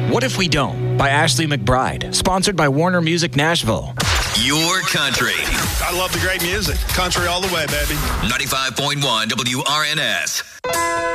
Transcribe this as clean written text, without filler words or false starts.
What If We Don't by Ashley McBride, sponsored by Warner Music Nashville. Your country. I love the great music. Country all the way, baby. 95.1 WRNS.